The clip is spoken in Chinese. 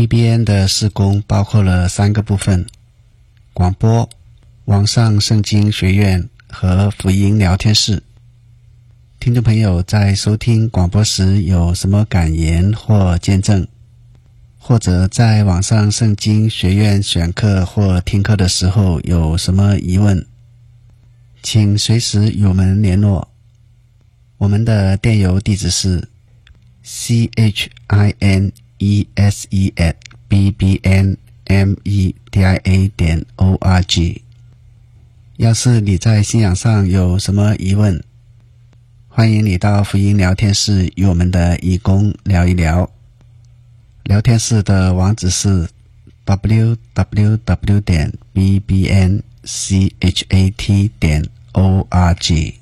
BBN 的事工包括了3个部分：广播、网上圣经学院和福音聊天室。听众朋友在收听广播时有什么感言或见证，或者在网上圣经学院选课或听课的时候有什么疑问，请随时与我们联络。我们的电邮地址是 chinese@bbnmedia.org。 要是你在信仰上有什么疑问，欢迎你到福音聊天室与我们的义工聊一聊。聊天室的网址是 www.bbnchat.org。